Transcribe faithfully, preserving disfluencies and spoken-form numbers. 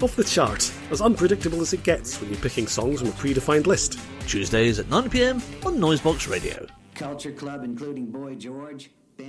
off the chart, as unpredictable as it gets when you're picking songs from a predefined list. Tuesdays at nine p m on Noisebox Radio. Culture Club, including Boy George.